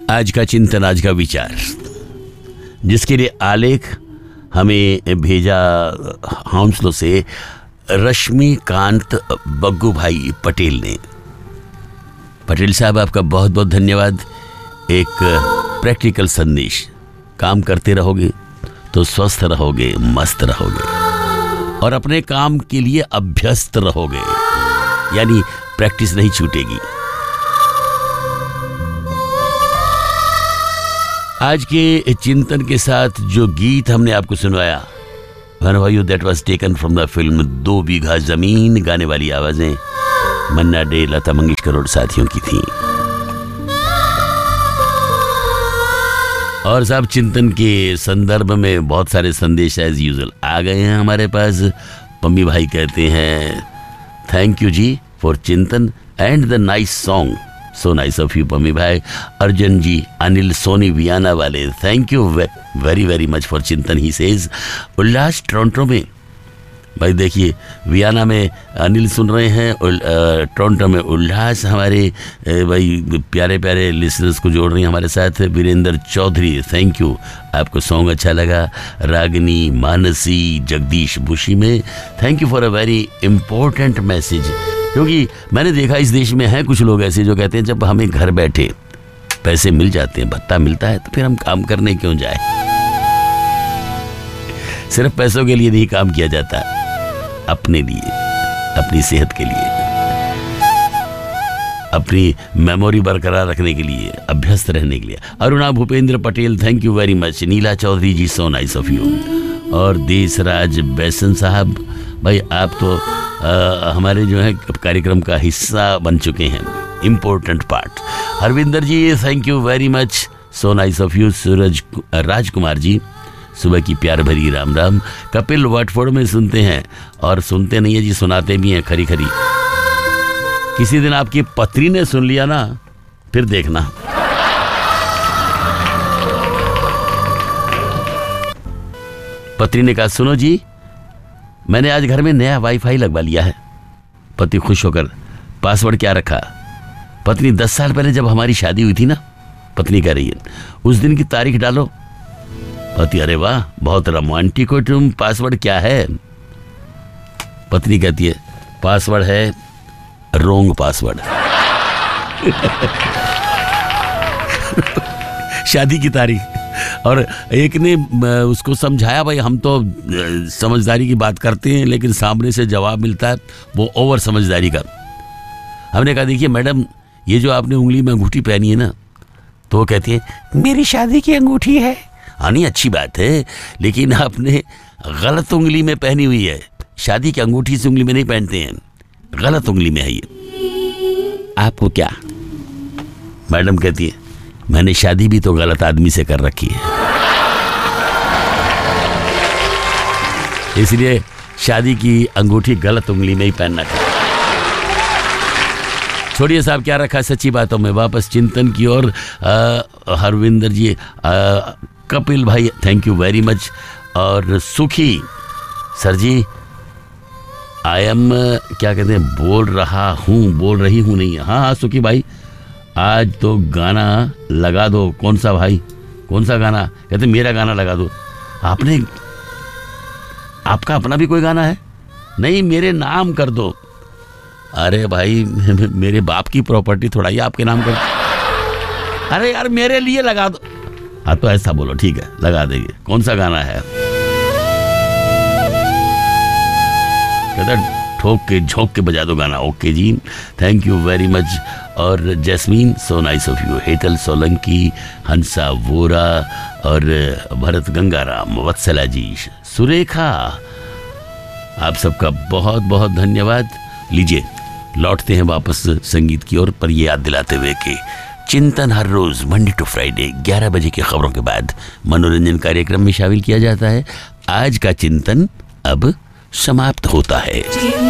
आज का चिंतन, आज का विचार, जिसके लिए आलेख हमें भेजा हौंसलों से रश्मिकांत बग्गू भाई पटेल ने। पटेल साहब, आपका बहुत बहुत धन्यवाद। एक प्रैक्टिकल संदेश, काम करते रहोगे तो स्वस्थ रहोगे, मस्त रहोगे और अपने काम के लिए अभ्यस्त रहोगे, यानी प्रैक्टिस नहीं छूटेगी। आज के चिंतन के साथ जो गीत हमने आपको सुनवाया, that was taken from the film 2 बीघा जमीन, गाने वाली आवाजें मन्ना डे, लता मंगेशकर और साथियों की थी। और साहब, चिंतन के संदर्भ में बहुत सारे संदेश एज यूजुअल आ गए हैं हमारे पास। पम्मी भाई कहते हैं थैंक यू जी फॉर चिंतन and the nice song, so nice of you Pammi भाई। अर्जुन जी, अनिल सोनी वियाना वाले, thank you very very much for चिंतन, ही सेज। उल्लास टोरंटो में, भाई देखिए वियाना में अनिल सुन रहे हैं, टोरंटो में उल्लास, हमारे भाई प्यारे प्यारे लिसनर्स को जोड़ रही हैं हमारे साथ। वीरेंद्र चौधरी, थैंक यू, आपको सॉन्ग अच्छा लगा। रागिनी, मानसी, जगदीश बुशी में, thank you for a very important message. क्योंकि मैंने देखा इस देश में हैं कुछ लोग ऐसे जो कहते हैं जब हमें घर बैठे पैसे मिल जाते हैं, भत्ता मिलता है, तो फिर हम काम करने क्यों जाए। सिर्फ पैसों के लिए नहीं काम किया जाता, अपने लिए, अपनी सेहत के लिए, अपनी मेमोरी बरकरार रखने के लिए, अभ्यस्त रहने के लिए। Aruna Bhupendra Patel, thank you very much. Neela Chaudhary ji, so nice of you. और देशराज बैसन साहब, भाई आप तो हमारे जो है कार्यक्रम का हिस्सा बन चुके हैं, important part. Harvinder ji, thank you very much, so nice of you. सूरज राजकुमार जी, सुबह की प्यार भरी राम राम। कपिल वाटफोर्ड में सुनते हैं, और सुनते नहीं है जी, सुनाते भी हैं खरी खरी। किसी दिन आपकी पत्नी ने सुन लिया ना, फिर देखना। पत्नी ने कहा सुनो जी, मैंने आज घर में नया वाईफाई लगवा लिया है। पति खुश होकर, पासवर्ड क्या रखा? पत्नी, 10 साल पहले जब हमारी शादी हुई थी ना, पत्नी कह रही है, उस दिन की तारीख डालो। पति, अरे वाह, बहुत रोमांटिक हो तुम, पासवर्ड क्या है? पत्नी कहती है पासवर्ड है रोंग पासवर्ड। शादी की तारीख। और एक ने उसको समझाया, भाई हम तो समझदारी की बात करते हैं, लेकिन सामने से जवाब मिलता है वो ओवर समझदारी का। हमने कहा देखिए मैडम, ये जो आपने उंगली में अंगूठी पहनी है ना, तो वो कहती है मेरी शादी की अंगूठी है। हाँ नहीं, अच्छी बात है, लेकिन आपने गलत उंगली में पहनी हुई है। शादी की अंगूठी से उंगली में नहीं पहनते हैं, गलत उंगली में है ये। आपको क्या? मैडम कहती है मैंने शादी भी तो गलत आदमी से कर रखी है, इसलिए शादी की अंगूठी गलत उंगली में ही पहनना चाहिए। छोड़िए साहब क्या रखा सच्ची बातों में, वापस चिंतन की ओर। हरविंदर जी, कपिल भाई, थैंक यू वेरी मच। और सुखी सर जी, आई एम क्या कहते हैं, बोल रही हूँ नहीं। हाँ सुखी भाई, आज तो गाना लगा दो। कौन सा भाई, कौन सा गाना? कहते मेरा गाना लगा दो। आपका अपना भी कोई गाना है? नहीं, मेरे नाम कर दो। अरे भाई, मेरे बाप की प्रॉपर्टी थोड़ा ही आपके नाम कर। अरे यार मेरे लिए लगा दो। हाँ तो ऐसा बोलो, ठीक है लगा देंगे। कौन सा गाना है? कहता ठोक के झोंक के बजा दो गाना। Okay ji, thank you very much. और jasmine, so nice of you. Hetal Solanki, हंसा वोरा और भरत गंगाराम, वत्सला जी, सुरेखा, आप सबका बहुत बहुत धन्यवाद। लीजिए लौटते हैं वापस संगीत की ओर, पर ये याद दिलाते हुए कि चिंतन हर रोज मंडे टू फ्राइडे 11 बजे की खबरों के बाद मनोरंजन कार्यक्रम में शामिल किया जाता है। आज का चिंतन अब समाप्त होता है।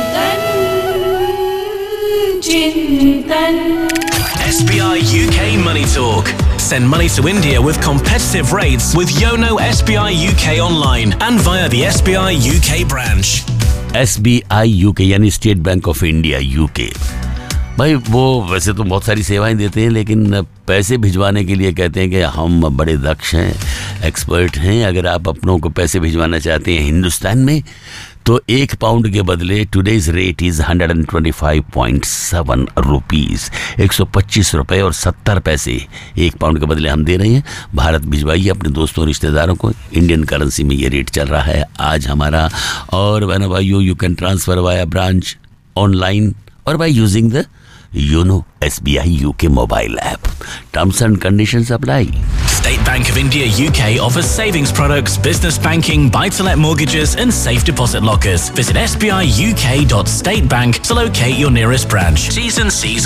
SBI UK Money Talk. Send money to India with competitive rates with Yono SBI UK online and via the SBI UK branch. SBI UK यानी state bank of India UK। भाई वो वैसे तो बहुत सारी सेवाएं देते हैं, लेकिन पैसे भिजवाने के लिए कहते हैं कि हम बड़े दक्ष हैं, एक्सपर्ट हैं। अगर आप अपनों को पैसे भिजवाना चाहते हैं हिंदुस्तान में, तो 1 पाउंड के बदले टुडेज रेट इज़ 125.7 रुपीज़, 125 रुपये और 70 पैसे 1 पाउंड के बदले हम दे रहे हैं। भारत भिजवाइए अपने दोस्तों रिश्तेदारों को, इंडियन करेंसी में ये रेट चल रहा है आज हमारा। और बहनों भाइयों, you can transfer via branch, online और by using the YONO SBI UK mobile app. Terms and conditions apply. State Bank of India UK offers savings products, business banking, buy-to-let mortgages and safe deposit lockers. Visit sbiuk.statebank to locate your nearest branch. T's and C's